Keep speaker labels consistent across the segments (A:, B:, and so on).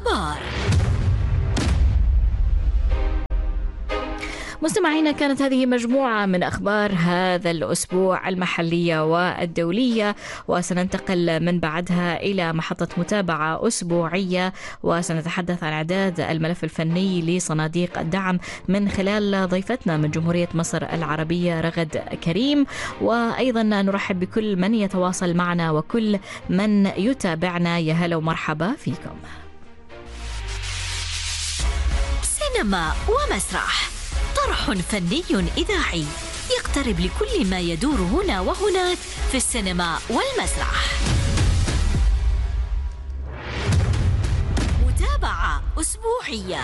A: الأخبار.
B: مستمعينا، كانت هذه مجموعة من أخبار هذا الأسبوع المحلية والدولية، وسننتقل من بعدها إلى محطة متابعة أسبوعية، وسنتحدث عن إعداد الملف الفني لصناديق الدعم من خلال ضيفتنا من جمهورية مصر العربية رغد كريم. وأيضا نرحب بكل من يتواصل معنا وكل من يتابعنا. يا هلا ومرحبا فيكم.
A: سينما ومسرح، طرح فني إذاعي يقترب لكل ما يدور هنا وهناك في السينما والمسرح. متابعة أسبوعية.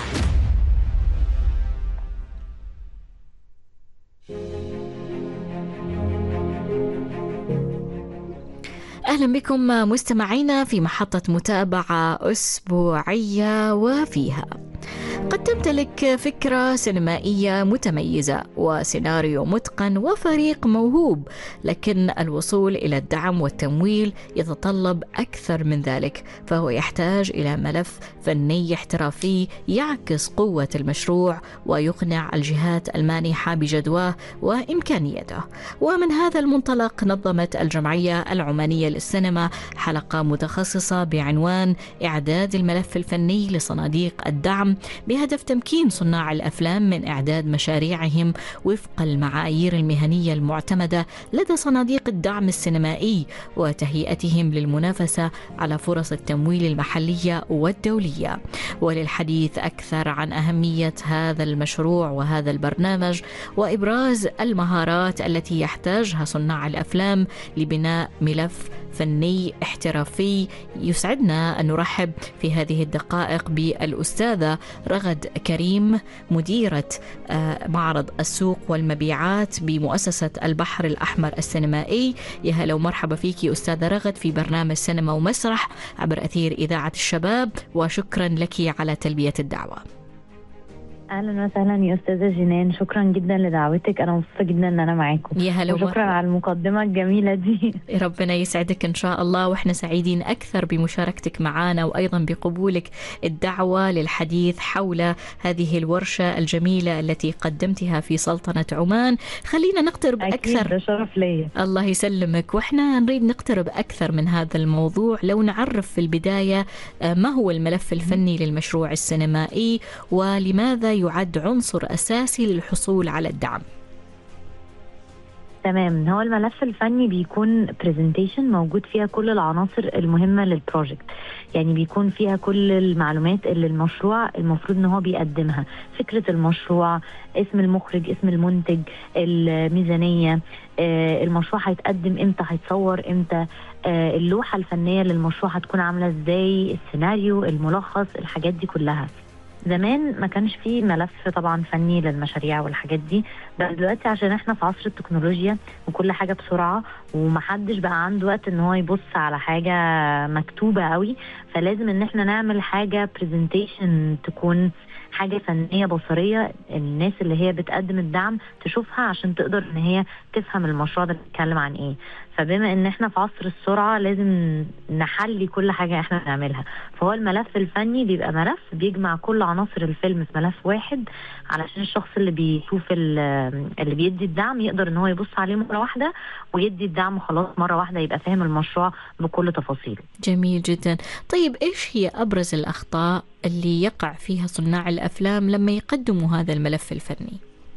B: أهلا بكم مستمعينا في محطة متابعة أسبوعية، وفيها قد تمتلك فكرة سينمائية متميزة وسيناريو متقن وفريق موهوب، لكن الوصول إلى الدعم والتمويل يتطلب أكثر من ذلك، فهو يحتاج إلى ملف فني احترافي يعكس قوة المشروع ويقنع الجهات المانحة بجدواه وإمكانيته. ومن هذا المنطلق نظمت الجمعية العمانية للسينما حلقة متخصصة بعنوان إعداد الملف الفني لصناديق الدعم، بهدف تمكين صناع الأفلام من إعداد مشاريعهم وفق المعايير المهنية المعتمدة لدى صناديق الدعم السينمائي، وتهيئتهم للمنافسة على فرص التمويل المحلية والدولية. وللحديث أكثر عن أهمية هذا المشروع وهذا البرنامج وإبراز المهارات التي يحتاجها صناع الأفلام لبناء ملف فني احترافي، يسعدنا أن نرحب في هذه الدقائق بالأستاذة رغد كريم، مديرة معرض السوق والمبيعات بمؤسسة البحر الأحمر السينمائي. يا هلا ومرحبا فيكي أستاذة رغد في برنامج سينما ومسرح عبر أثير إذاعة الشباب، وشكرا لك على تلبية الدعوة.
C: اهلا وسهلا يا استاذه جنان، شكرا جدا لدعوتك، انا مبسوطه جدا ان انا معاكم.
B: يا هلا
C: وشكرا على المقدمه الجميله دي.
B: ربنا يسعدك ان شاء الله، واحنا سعيدين اكثر بمشاركتك معنا وايضا بقبولك الدعوه للحديث حول هذه الورشه الجميله التي قدمتها في سلطنه عمان. خلينا نقترب اكثر.
C: ده شرف ليا.
B: الله يسلمك. واحنا نريد نقترب اكثر من هذا الموضوع، لو نعرف في البدايه ما هو الملف الفني للمشروع السينمائي، ولماذا يعد عنصر أساسي للحصول على الدعم؟
C: تمام، هو الملف الفني بيكون برزنتيشن موجود فيها كل العناصر المهمة للبروجكت، يعني بيكون فيها كل المعلومات اللي المشروع المفروض ان هو بيقدمها، فكرة المشروع، اسم المخرج، اسم المنتج، الميزانية، المشروع هيتقدم امتى، هيتصور امتى، اللوحة الفنية للمشروع هتكون عاملة ازاي، السيناريو، الملخص، الحاجات دي كلها. زمان ما كانش فيه ملف طبعا فني للمشاريع والحاجات دي، بس دلوقتي عشان احنا في عصر التكنولوجيا وكل حاجة بسرعة ومحدش بقى عنده وقت ان هو يبص على حاجة مكتوبة قوي، فلازم ان احنا نعمل حاجة برزنتيشن تكون حاجة فنية بصرية، الناس اللي هي بتقدم الدعم تشوفها عشان تقدر ان هي تفهم المشروع ده بيتكلم عن ايه. فبما ان احنا في عصر السرعة لازم نحلي كل حاجة احنا بنعملها، فهو الملف الفني بيبقى ملف بيجمع كل عناصر الفيلم في ملف واحد، علشان الشخص اللي بيشوف اللي بيدي الدعم يقدر ان هو يبص عليه مرة واحدة ويدي الدعم خلاص مرة واحدة، يبقى فاهم المشروع بكل تفاصيله.
B: جميل جدا. طيب ايش هي ابرز الاخطاء اللي يقع فيها صناع الافلام لما يقدموا هذا الملف الفني؟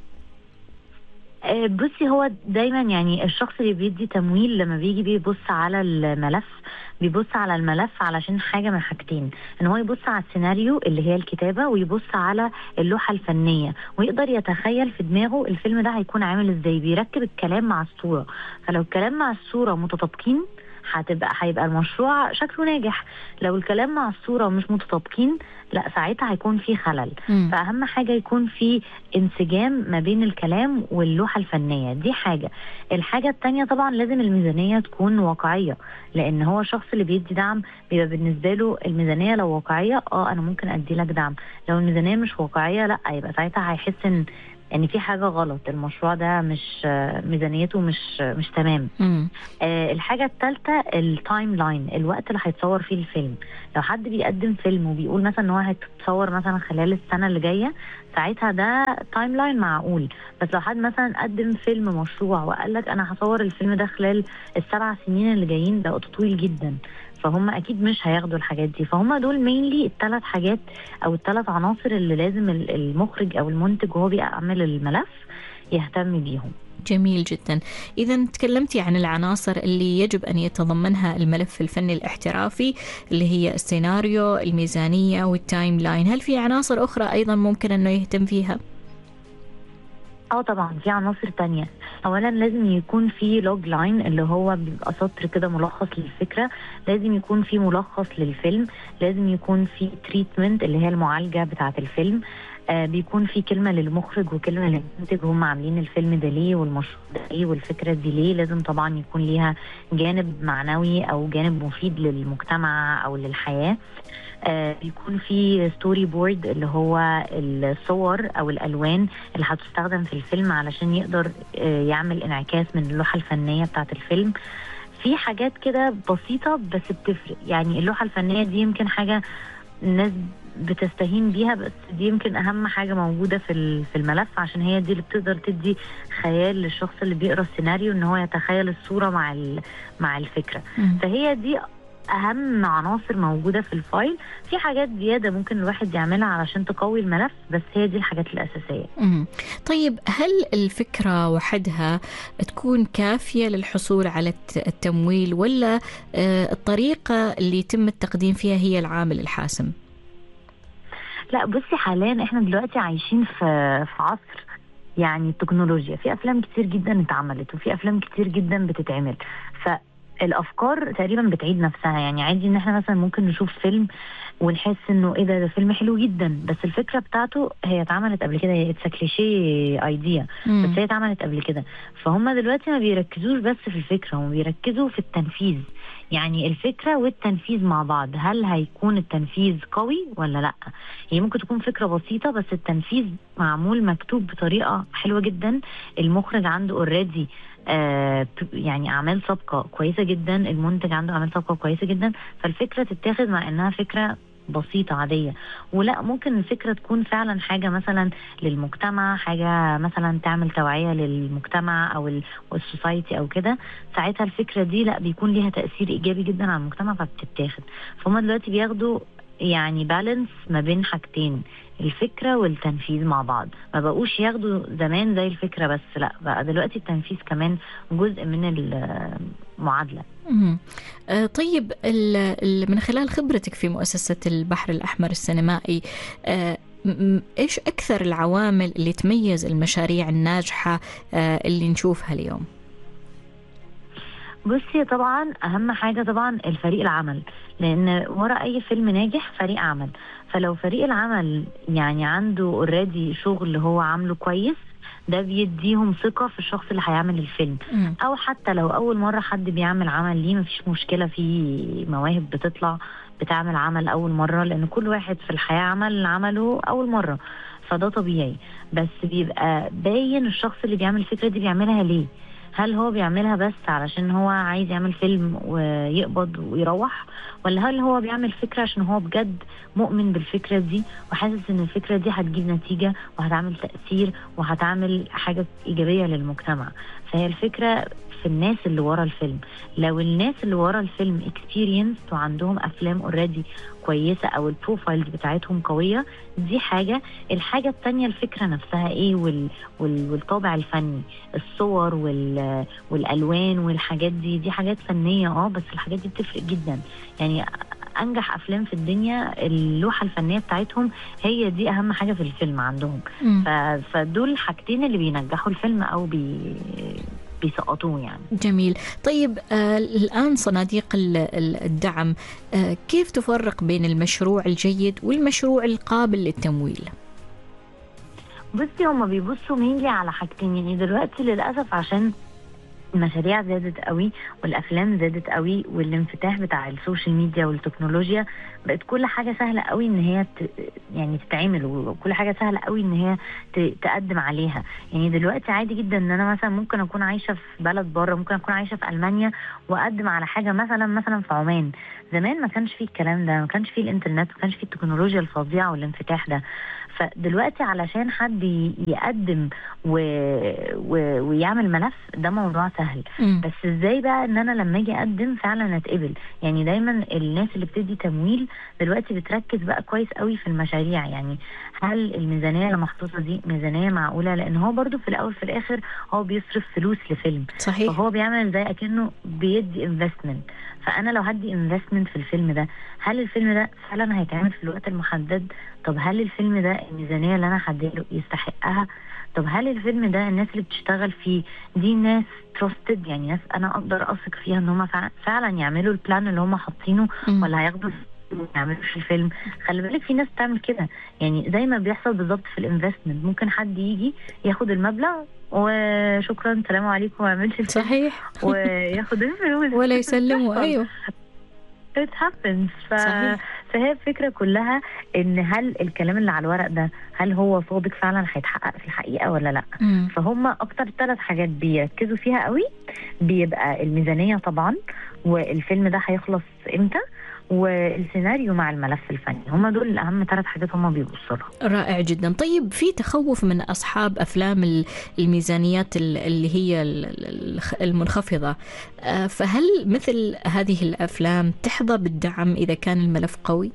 C: بصي، هو دايما يعني الشخص اللي بيدي تمويل لما بيجي بيبص على الملف بيبص على الملف علشان حاجة من حاجتين، ان هو يبص على السيناريو اللي هي الكتابة، ويبص على اللوحة الفنية، ويقدر يتخيل في دماغه الفيلم ده هيكون عامل ازاي، بيركب الكلام مع الصورة. فلو الكلام مع الصورة متطابقين هيبقى المشروع شكله ناجح. لو الكلام مع الصورة مش متطابقين، لا ساعتها هيكون في خلل. فأهم حاجة يكون في انسجام ما بين الكلام واللوحة الفنية، دي حاجة. الحاجة التانية طبعا لازم الميزانية تكون واقعية، لأن هو الشخص اللي بيدي دعم بيبقى بالنسبة له الميزانية لو واقعية أنا ممكن أدي لك دعم، لو الميزانية مش واقعية لا، يبقى ساعتها هيحس إن يعني في حاجة غلط، المشروع ده مش ميزانيته مش تمام. الحاجة الثالثة التايم لاين، الوقت اللي هيتصور فيه الفيلم. لو حد بيقدم فيلم وبيقول مثلا ان هو هيتصور مثلا خلال السنة اللي جاية، ساعتها ده تايم لاين معقول. بس لو حد مثلا قدم فيلم مشروع وقال لك انا هصور الفيلم ده خلال ال7 سنين اللي جايين، ده وقت طويل جدا، فهم اكيد مش هياخدوا الحاجات دي. فهم دول مينلي الثلاث حاجات او الثلاث عناصر اللي لازم المخرج او المنتج وهو بيعمل الملف يهتم بيهم.
B: جميل جدا. إذا تكلمتي عن العناصر اللي يجب أن يتضمنها الملف الفني الاحترافي، اللي هي السيناريو، الميزانية، والتايم لاين. هل في عناصر أخرى أيضا ممكن أنه يهتم فيها؟
C: طبعا في عناصر تانية. اولا لازم يكون في لوج لاين اللي هو بيبقى سطر كده ملخص للفكرة، لازم يكون في ملخص للفيلم، لازم يكون في تريتمنت اللي هي المعالجة بتاعة الفيلم، بيكون في كلمة للمخرج وكلمة للمنتج هم عاملين الفيلم ده ليه والمشروع ده ليه والفكرة دي ليه. لازم طبعا يكون ليها جانب معنوي او جانب مفيد للمجتمع او للحياة. بيكون في ستوري بورد اللي هو الصور او الالوان اللي هتستخدم في الفيلم علشان يقدر يعمل انعكاس من اللوحة الفنية بتاعة الفيلم. في حاجات كده بسيطة بس بتفرق، يعني اللوحة الفنية دي يمكن حاجة الناس بتستهين بيها، بس دي يمكن اهم حاجة موجودة في الملف، عشان هي دي اللي بتقدر تدي خيال للشخص اللي بيقرأ السيناريو ان هو يتخيل الصورة مع الفكرة. فهي دي اهم عناصر موجودة في الفايل. في حاجات زيادة ممكن الواحد يعملها علشان تقوي الملف، بس هي دي الحاجات الاساسية.
B: طيب هل الفكرة وحدها تكون كافية للحصول على التمويل، ولا الطريقة اللي يتم التقديم فيها هي العامل الحاسم؟
C: لا بصي، حاليا احنا دلوقتي عايشين في عصر يعني التكنولوجيا، في افلام كتير جدا اتعملت وفي افلام كتير جدا بتتعمل، فالافكار تقريبا بتعيد نفسها. يعني عادي ان احنا مثلا ممكن نشوف فيلم ونحس انه ايه ده فيلم حلو جدا، بس الفكره بتاعته هي اتعملت قبل كده، هي كليشيه ايديا بس هي اتعملت قبل كده. فهم دلوقتي ما بيركزوش بس في الفكره، هم بيركزوا في التنفيذ. يعني الفكره والتنفيذ مع بعض، هل هيكون التنفيذ قوي ولا لا؟ هي ممكن تكون فكره بسيطه بس التنفيذ معمول مكتوب بطريقه حلوه جدا، المخرج عنده اوريدي يعني اعمال سابقه كويسه جدا، المنتج عنده اعمال سابقه كويسه جدا، فالفكره تتاخد مع انها فكره بسيطة عادية. ولا ممكن الفكرة تكون فعلا حاجة مثلا للمجتمع، حاجة مثلا تعمل توعية للمجتمع أو السوسايتي أو كده، ساعتها الفكرة دي لا بيكون ليها تأثير إيجابي جدا على المجتمع فبتتاخد. فهم دلوقتي بياخدوا يعني بالانس ما بين حاجتين، الفكرة والتنفيذ مع بعض. ما بقوش ياخدوا زمان زي الفكرة بس، لا بقى دلوقتي التنفيذ كمان جزء من المعادلة.
B: طيب من خلال خبرتك في مؤسسة البحر الأحمر السينمائي، إيش أكثر العوامل اللي تميز المشاريع الناجحة اللي نشوفها اليوم؟
C: بصي طبعا أهم حاجة طبعا الفريق العمل، لأن وراء أي فيلم ناجح فريق عمل. فلو فريق العمل يعني عنده اوريدي شغل هو عامله كويس، ده بيديهم ثقة في الشخص اللي هيعمل الفيلم. أو حتى لو أول مرة حد بيعمل عمل ليه، مفيش مشكلة، في مواهب بتطلع بتعمل عمل أول مرة، لأن كل واحد في الحياة عمله أول مرة، فده طبيعي. بس بيبقى باين الشخص اللي بيعمل الفكرة دي بيعملها ليه. هل هو بيعملها بس علشان هو عايز يعمل فيلم ويقبض ويروح، ولا هل هو بيعمل فكرة عشان هو بجد مؤمن بالفكرة دي وحاسس ان الفكرة دي هتجيب نتيجة وهتعمل تأثير وهتعمل حاجة إيجابية للمجتمع. فهي الفكرة في الناس اللي ورا الفيلم. لو الناس اللي ورا الفيلم experienced وعندهم أفلام already كويسة أو البروفايلز بتاعتهم قوية، دي حاجة. الحاجة التانية الفكرة نفسها ايه والطابع الفني، الصور والألوان والحاجات دي حاجات فنية بس الحاجات دي بتفرق جدا. يعني أنجح أفلام في الدنيا اللوحة الفنية بتاعتهم هي دي أهم حاجة في الفيلم عندهم. فدول الحاجتين اللي بينجحوا الفيلم أو بيسقطوه يعني.
B: جميل. طيب الآن صناديق الدعم كيف تفرق بين المشروع الجيد والمشروع القابل للتمويل؟
C: بصي هما بيبصوا مينلي على حاجتين. يعني دلوقتي للأسف عشان المشاريع زادت قوي والافلام زادت قوي والانفتاح بتاع السوشيال ميديا والتكنولوجيا، بقت كل حاجه سهله قوي ان هي يعني تتعمل، وكل حاجه سهله قوي ان هي تقدم عليها. يعني دلوقتي عادي جدا ان انا مثلا ممكن اكون عايشه في بلد بره، ممكن اكون عايشه في المانيا واقدم على حاجه مثلا في عمان. زمان ما كانش فيه الكلام ده، ما كانش فيه الانترنت، ما كانش فيه التكنولوجيا الفظيعه والانفتاح ده. فدلوقتي علشان حد يقدم ويعمل ملف ده موضوع سهل. بس ازاي بقى ان انا لما اجي اقدم فعلا اتقبل؟ يعني دايما الناس اللي بتدي تمويل دلوقتي بتركز بقى كويس قوي في المشاريع. يعني هل الميزانيه اللي محطوطه دي ميزانيه معقوله؟ لان هو برضو في الاول في الاخر هو بيصرف فلوس لفيلم،
B: صحيح.
C: فهو بيعمل زي اكنه بيدي انفستمنت. فانا لو هدي انفستمنت في الفيلم ده، هل الفيلم ده فعلا هيتعمل في الوقت المحدد؟ طب هل الفيلم ده الميزانيه اللي انا هديله يستحقها؟ طب هل الفيلم ده الناس اللي بتشتغل فيه دي ناس تراستد، يعني ناس انا اقدر اثق فيها ان هم فعلا يعملوا البلان اللي هم حاطينه، ولا هياخدوا ما يعملوش الفيلم؟ خلي بالك في ناس تعمل كده، يعني زي ما بيحصل بالظبط في الانفستمنت. ممكن حد يجي ياخد المبلغ وشكرا سلام عليكم وما يعملش الفيلم،
B: صحيح.
C: وياخد الفلوس
B: ولا يسلموا. ايوه
C: it happens. فهي الفكرة كلها ان هل الكلام اللي على الورق ده هل هو صادق فعلا هيتحقق في الحقيقة ولا لا؟ فهم اكتر 3 حاجات بيركزوا فيها قوي، بيبقى الميزانية طبعا، والفيلم ده هيخلص امتى، والسيناريو مع الملف الفني. هم دول الأهم 3 حاجات هم بيبصوا لها.
B: رائع جدا. طيب في تخوف من أصحاب أفلام الميزانيات اللي هي المنخفضة، فهل مثل هذه الأفلام تحظى بالدعم إذا كان الملف قوي؟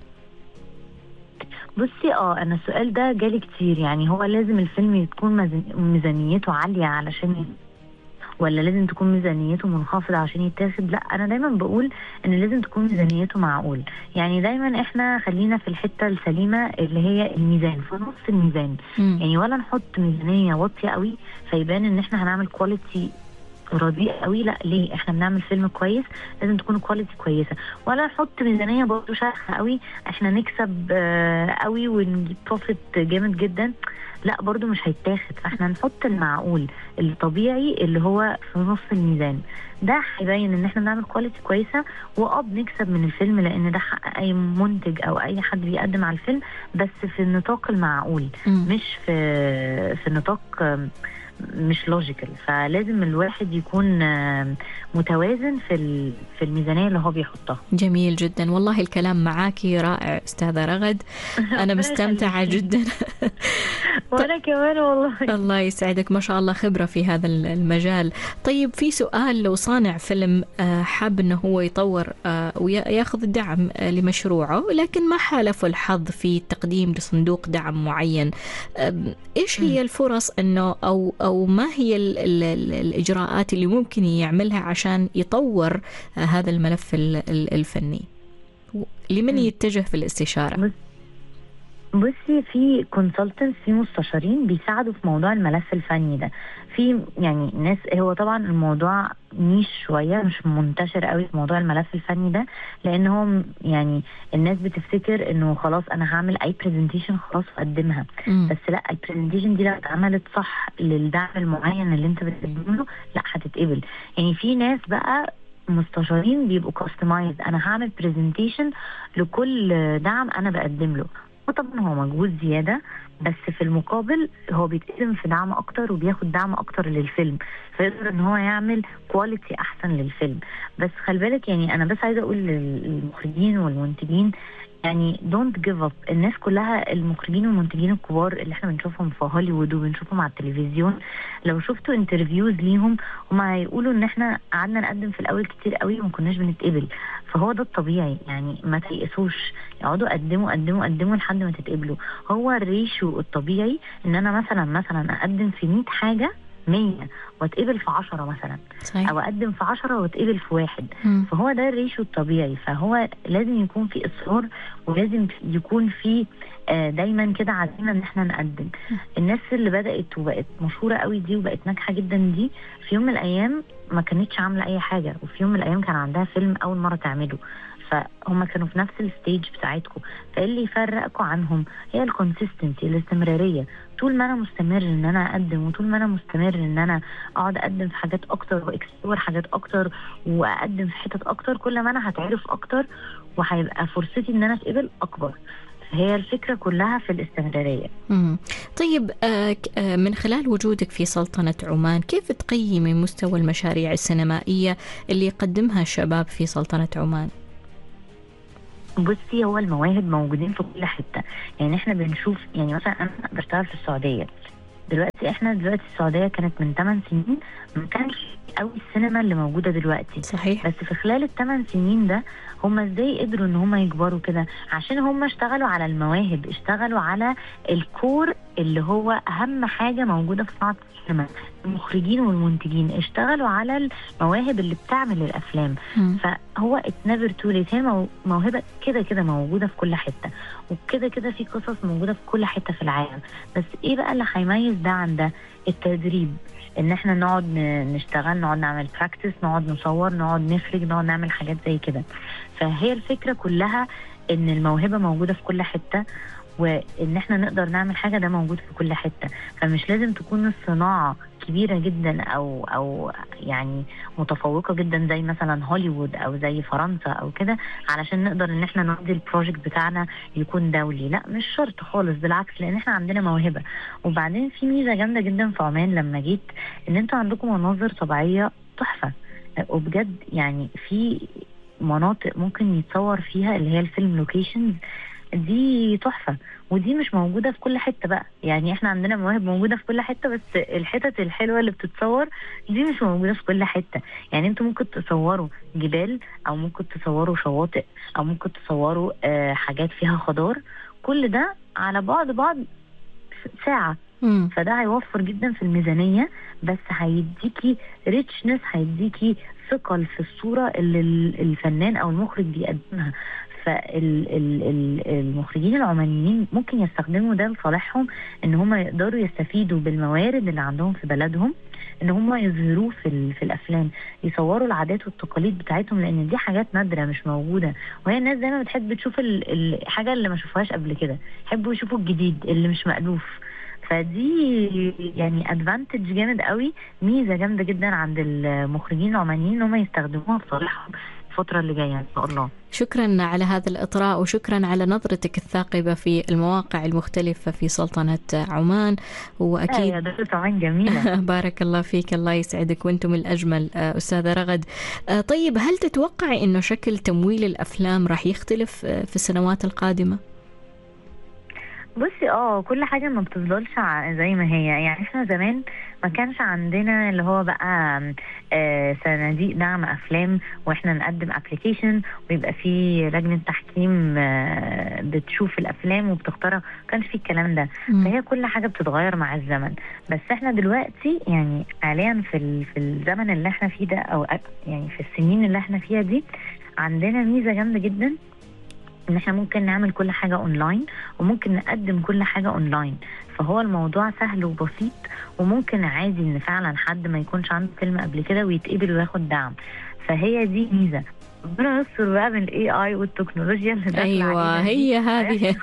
C: بصي انا السؤال ده جالي كتير. يعني هو لازم الفيلم تكون ميزانيته عالية علشان ولا لازم تكون ميزانيته منخفضة عشان يتاخد؟ لا، انا دايما بقول ان لازم تكون ميزانيته معقول. يعني دايما احنا خلينا في الحتة السليمة اللي هي الميزان، في نص الميزان. يعني ولا نحط ميزانية واطية قوي فيبان ان احنا هنعمل كواليتي رديء قوي. لا، ليه؟ احنا بنعمل فيلم كويس لازم تكون كواليتي كويسه. ولا نحط ميزانيه برضه شاخه قوي احنا نكسب قوي ونجيب بروفيت جامد جدا، لا برضو مش هيتاخد. فاحنا نحط المعقول الطبيعي اللي هو في نص الميزان. ده هيبين ان احنا بنعمل كواليتي كويسه بنكسب من الفيلم، لان ده حق اي منتج او اي حد بيقدم على الفيلم، بس في النطاق المعقول، مش في نطاق مش لوجيكال. فلازم الواحد يكون متوازن في الميزانية اللي هو بيحطها.
B: جميل جدا، والله الكلام معاكي رائع أستاذة رغد. أنا مستمتعة جدا.
C: وأنا كمان والله.
B: الله يسعدك، ما شاء الله خبرة في هذا المجال. طيب في سؤال، لو صانع فيلم حاب أنه هو يطور ويأخذ دعم لمشروعه لكن ما حالفه الحظ في التقديم لصندوق دعم معين، إيش هي الفرص أنه أو ما هي الإجراءات اللي ممكن يعملها عشان يطور هذا الملف الفني؟ لمن يتجه في الاستشارة؟
C: بصي، في كونسلتنس، في مستشارين بيساعدوا في موضوع الملف الفني ده. في يعني ناس، هو طبعا الموضوع نيش شوية، مش منتشر قوي في موضوع الملف الفني ده، لان هو يعني الناس بتفتكر انه خلاص انا هعمل اي برزنتيشن خلاص واقدمها. بس لا، البرزنتيشن دي لو اتعملت صح للدعم المعين اللي انت بتقدمه لا هتتقبل. يعني في ناس بقى مستشارين بيبقوا كاستمايز، انا هعمل برزنتيشن لكل دعم انا بقدم له. وطبعا هو مجهود زيادة، بس في المقابل هو بيتقدم في دعم اكتر وبياخد دعم اكتر للفيلم، فيقدر ان هو يعمل كواليتي احسن للفيلم. بس خلي بالك، يعني انا بس عايزه اقول للمخرجين والمنتجين، يعني don't give up. الناس كلها، المخرجين والمنتجين الكبار اللي احنا بنشوفهم في هوليوود وبنشوفهم على التلفزيون، لو شفتوا انترفيوز ليهم هم هيقولوا ان احنا قعدنا نقدم في الاول كتير قوي وما كناش بنتقبل. فهو ده الطبيعي، يعني ما تيأسوش، يقعدوا قدموا لحد ما تتقبلوا. هو الريشو الطبيعي ان انا مثلا اقدم في 100 حاجه 100 واتقبل في 10 مثلا. صحيح. او اقدم في 10 واتقبل في 1. فهو ده الريشو الطبيعي. فهو لازم يكون في اصرار، ولازم يكون في دايما كده عزيمه ان احنا نقدم. الناس اللي بدات وبقت مشهوره قوي دي وبقت ناجحه جدا دي، في يوم من الايام ما كانتش عامله اي حاجه، وفي يوم من الايام كان عندها فيلم اول مره تعمله. فهم كانوا في نفس الستيج بتاعتكم. فاللي يفرقكم عنهم هي الكونسيستنسي، الاستمراريه. طول ما انا مستمر ان انا اقدم، وطول ما انا مستمر ان انا اقعد اقدم في حاجات اكتر واكسبلور حاجات اكتر واقدم في حتت اكتر، كل ما انا هتعرف اكتر وهيبقى فرصتي ان انا اتقبل اكبر. هي الفكرة كلها في الاستمرارية.
B: طيب، من خلال وجودك في سلطنة عمان، كيف تقيمي مستوى المشاريع السينمائية اللي يقدمها الشباب في سلطنة عمان؟
C: بصي، هو المواهب موجودين في كل حتة. يعني احنا بنشوف، يعني مثلا انا بشتغل في السعودية دلوقتي. السعودية كانت من 8 سنين ما كانش قوي السينما اللي موجودة دلوقتي.
B: صحيح.
C: بس في خلال ال8 سنين ده هم ازاي قدروا ان هم يكبروا كده؟ عشان هم اشتغلوا على المواهب، اشتغلوا على الكور اللي هو اهم حاجة موجودة في صناعة السينما. المخرجين والمنتجين اشتغلوا على المواهب اللي بتعمل الافلام. فهو اتس نيفر تو ليت. هي موهبة كده كده موجودة في كل حتة، وكده كده في قصص موجودة في كل حتة في العالم. بس ايه بقى اللي هيميز ده عن ده؟ التدريب، ان احنا نقعد نشتغل، نقعد نعمل براكتس، نقعد نصور، نقعد نخرج، نقعد نعمل حاجات زي كده. فهي الفكرة كلها ان الموهبة موجودة في كل حتة، وان احنا نقدر نعمل حاجة ده موجود في كل حتة. فمش لازم تكون الصناعة كبيرة جدا او يعني متفوقة جدا زي مثلا هوليوود او زي فرنسا او كده علشان نقدر ان احنا نودي البروجكت بتاعنا يكون دولي. لا، مش شرط خالص، بالعكس، لان احنا عندنا موهبة. وبعدين في ميزة جامدة جدا في عمان لما جيت، ان انتوا عندكم مناظر طبيعية تحفة، وبجد يعني في مناطق ممكن يتصور فيها اللي هي الفيلم لوكيشنز دي تحفة. ودي مش موجودة في كل حتة بقى. يعني احنا عندنا مواهب موجودة في كل حتة، بس الحتت الحلوة اللي بتتصور دي مش موجودة في كل حتة. يعني انتوا ممكن تصوروا جبال، او ممكن تصوروا شواطئ، او ممكن تصوروا حاجات فيها خضار، كل ده على بعد ساعة. فده هيوفر جدا في الميزانية، بس هيديكي ريتشنس، هيديكي ثقل في الصورة اللي الفنان او المخرج بيقدمها. فالمخرجين العمانيين ممكن يستخدموا ده لصالحهم، ان هم يقدروا يستفيدوا بالموارد اللي عندهم في بلدهم، ان هم يظهروه في الافلام، يصوروا العادات والتقاليد بتاعتهم، لان دي حاجات نادرة مش موجودة. وهي الناس دايما بتحب تشوف الحاجة اللي ما شوفوهاش قبل كده، يحبوا يشوفوا الجديد اللي مش مألوف. فدي يعني ادفانتج جامد قوي، ميزة جامدة جدا عند المخرجين العمانيين ان هم يستخدموها في صالحهم الفترة اللي جاية إن شاء الله.
B: شكرا على هذا الإطراء، وشكرا على نظرتك الثاقبة في المواقع المختلفة في سلطنة عمان. وأكيد
C: يا دكتور عمان جميلة.
B: بارك الله فيك، الله يسعدك، وانتم الأجمل أستاذة رغد. طيب، هل تتوقعي أنه شكل تمويل الأفلام راح يختلف في السنوات القادمة؟
C: بصي، كل حاجة ما بتفضلش زي ما هي. يعني احنا زمان ما كانش عندنا اللي هو بقى صناديق دعم افلام، واحنا نقدم ابليكيشن ويبقى في لجنة تحكيم بتشوف الافلام وبتختارها. ما كانش في الكلام ده. فهي كل حاجة بتتغير مع الزمن. بس احنا دلوقتي يعني حاليا في الزمن اللي احنا فيه ده، او يعني في السنين اللي احنا فيها دي، عندنا ميزة جامدة جدا ان احنا ممكن نعمل كل حاجة اونلاين، وممكن نقدم كل حاجة اونلاين. فهو الموضوع سهل وبسيط، وممكن عادي ان فعلا حد ما يكونش عنده فيلم قبل كده ويتقبل وياخد دعم. فهي دي ميزة. ربنا يستر بقى من الاي والتكنولوجيا اللي داخله.
B: ايوه، هي هذه.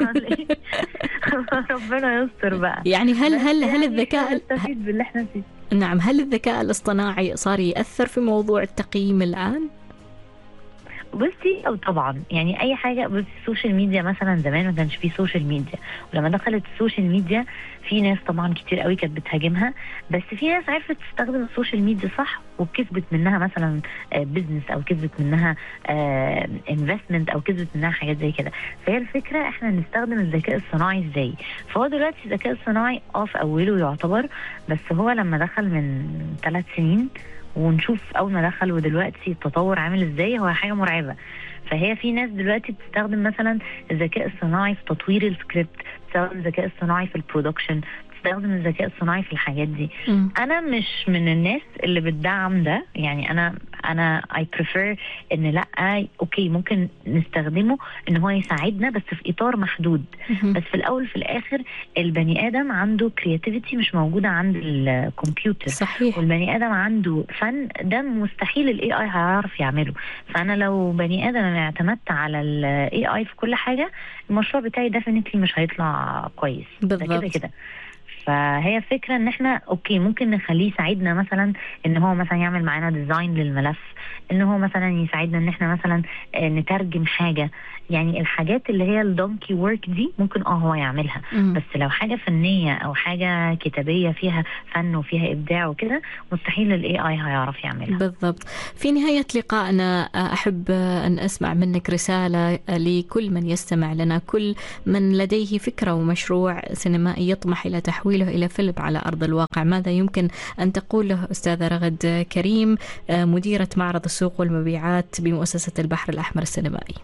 C: ربنا يستر بقى.
B: يعني هل الذكاء
C: نستفيد باللي احنا فيه.
B: نعم، هل الذكاء الاصطناعي صار يأثر في موضوع التقييم الآن؟
C: بصي، او طبعا يعني اي حاجه. بس السوشيال ميديا مثلا زمان ما كانش فيه سوشيال ميديا، ولما دخلت السوشيال ميديا في ناس طبعا كتير قوي كانت بتهاجمها، بس في ناس عرفت تستخدم السوشيال ميديا صح، وكسبت منها مثلا بيزنس، او كسبت منها انفستمنت، او كسبت منها حاجات زي كده. فهي الفكره احنا نستخدم الذكاء الصناعي ازاي. فهو دلوقتي الذكاء الصناعي في اوله يعتبر، بس هو لما دخل من 3 سنين ونشوف اول ما دخل ودلوقتي التطور عامل ازاي، هو حاجه مرعبه. فهي في ناس دلوقتي بتستخدم مثلا الذكاء الصناعي في تطوير السكريبت، بتستخدم الذكاء الصناعي في البرودكشن، بستخدم الذكاء الصناعي في الحاجات دي. انا مش من الناس اللي بتدعم ده، يعني انا I prefer ان لا، اوكي ممكن نستخدمه ان هو يساعدنا بس في اطار محدود. بس في الاول في الاخر البني ادم عنده creativity مش موجودة عند الكمبيوتر.
B: صحيح.
C: والبني ادم عنده فن ده مستحيل الاي اي هيعرف يعمله. فانا لو بني ادم انا اعتمدت على الاي اي في كل حاجة، المشروع بتاعي definitely مش هيطلع كويس.
B: بالضبط.
C: كده فهي فكرة ان احنا اوكي ممكن نخليه يساعدنا، مثلا ان هو مثلا يعمل معانا ديزاين للملف، ان هو مثلا يساعدنا ان احنا مثلا نترجم حاجة. يعني الحاجات اللي هي الدونكي ورك دي ممكن هو يعملها. بس لو حاجة فنية او حاجة كتابية فيها فن وفيها ابداع وكده، مستحيل الاي اي هيعرف يعملها.
B: بالضبط. في نهاية لقائنا أحب أن أسمع منك رسالة لكل من يستمع لنا، كل من لديه فكرة ومشروع سينمائي يطمح إلى تحويله إلى فيلم على أرض الواقع. ماذا يمكن أن تقول له أستاذة رغد كريم، مديرة معرض السوق والمبيعات بمؤسسة البحر الأحمر السينمائي؟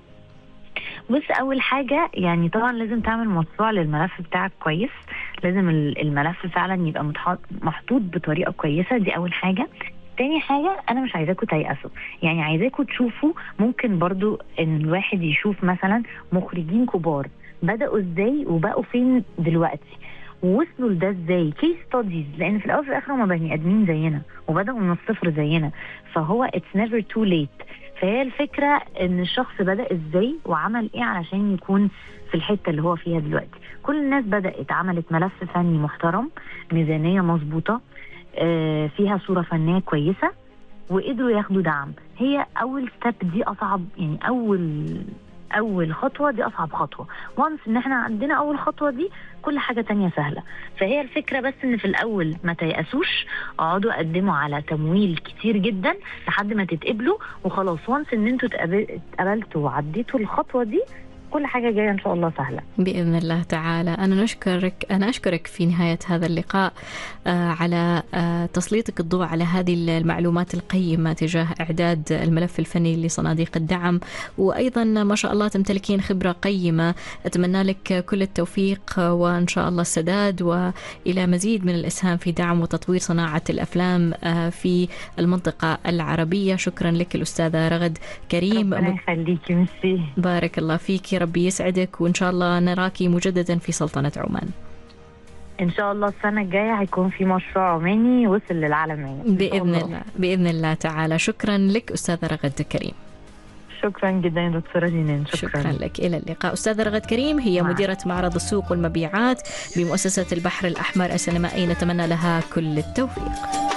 C: بص، اول حاجه يعني طبعا لازم تعمل مشروع للملف بتاعك كويس. لازم الملف فعلا يبقى محطوط بطريقه كويسه، دي اول حاجه. تاني حاجة أنا مش عايزاكم تيأسوا، يعني عايزاكم تشوفوا، ممكن برضو إن الواحد يشوف مثلا مخرجين كبار بدأوا إزاي وبقوا فين دلوقتي، ووصلوا لده إزاي، كيس ستاديز، لأن في الأول وفي الآخر هما بني آدمين زينا وبدأوا من الصفر زينا. فهو it's never too late. فهي الفكرة إن الشخص بدأ إزاي وعمل إيه علشان يكون في الحتة اللي هو فيها دلوقتي. كل الناس بدأت عملت ملف فني محترم، ميزانية مظبوطة، فيها صورة فنية كويسة، وقدروا ياخدوا دعم. هي أول ستيب دي أصعب، يعني أول خطوة دي أصعب خطوة. وانس إن احنا عندنا أول خطوة دي، كل حاجة تانية سهلة. فهي الفكرة بس إن في الأول ما تيأسوش، اقعدوا قدموا على تمويل كتير جدا لحد ما تتقبلوا، وخلاص وانس إن انتوا اتقبلتوا وعديتوا الخطوة دي، كل حاجة جاية إن شاء الله سهلة
B: بإذن الله تعالى. أنا أشكرك في نهاية هذا اللقاء على تسليطك الضوء على هذه المعلومات القيمة تجاه إعداد الملف الفني لصناديق الدعم، وأيضا ما شاء الله تمتلكين خبرة قيمة. أتمنى لك كل التوفيق وإن شاء الله السداد، وإلى مزيد من الإسهام في دعم وتطوير صناعة الأفلام في المنطقة العربية. شكرا لك الأستاذة رغد كريم.
C: ربنا يخليكي. ميرسي.
B: بارك الله فيك، ربي يسعدك، وإن شاء الله نراكي مجددا في سلطنة عمان.
C: إن شاء الله السنة الجاية هيكون في مشروع عماني وصل للعالمية
B: بإذن الله، بإذن الله تعالى. شكرا لك أستاذة رغد كريم.
C: شكرا جدا يا دكتورة جنان.
B: شكرا لك. إلى اللقاء. أستاذة رغد كريم هي مديرة معرض السوق والمبيعات بمؤسسة البحر الأحمر السينمائي، نتمنى لها كل التوفيق.